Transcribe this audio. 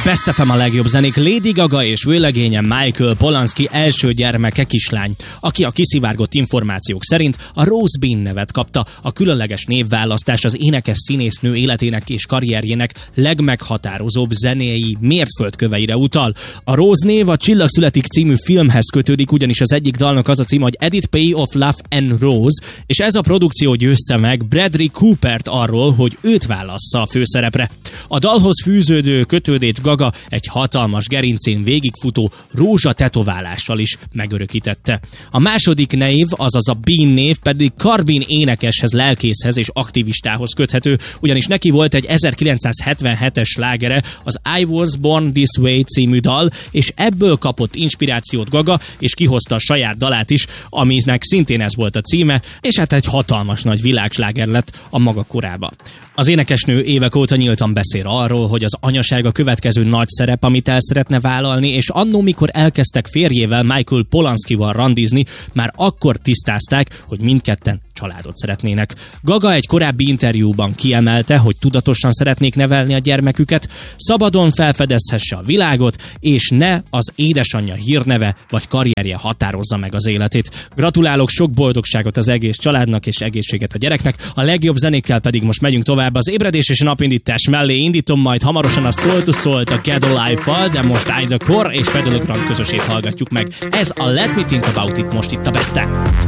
Best FM a legjobb zenék. Lady Gaga és vőlegénye Michael Polanski első gyermeke kislány, aki a kiszivárgott információk szerint a Rose Bean nevet kapta. A különleges névválasztás az énekes színésznő életének és karrierjének legmeghatározóbb zenéi mérföldköveire utal. A Rose név a Csillag születik című filmhez kötődik, ugyanis az egyik dalnak az a cím, hogy Edith Pay of Love and Rose, és ez a produkció győzte meg Bradley Coopert arról, hogy őt válassza a főszerepre. A dalhoz fűződő kötődés Gaga egy hatalmas gerincén végigfutó rózsa tetoválással is megörökítette. A második név, azaz a Bean név pedig Corbin énekeshez, lelkészhez és aktivistához köthető, ugyanis neki volt egy 1977-es slágere, az I Was Born This Way című dal, és ebből kapott inspirációt Gaga, és kihozta a saját dalát is, aminek szintén ez volt a címe, és hát egy hatalmas nagy világsláger lett a maga korába. Az énekesnő évek óta nyíltan beszél arról, hogy az anyaság a következő nagy szerep, amit el szeretne vállalni, és annó, mikor elkezdtek férjével, Michael Polanskival randizni, már akkor tisztázták, hogy mindketten családot szeretnének. Gaga egy korábbi interjúban kiemelte, hogy tudatosan szeretnék nevelni a gyermeküket, szabadon felfedezhesse a világot, és ne az édesanyja hírneve vagy karrierje határozza meg az életét. Gratulálok, sok boldogságot az egész családnak és egészséget a gyereknek. A legjobb zenékkel pedig most megyünk tovább. Az ébredés és a napindítás mellé indítom majd hamarosan a Soul to Soul-t a Get Alive-val, de most Ida Core és Pedal Grand közösét hallgatjuk meg. Ez a Let Me Think About It most itt a Best.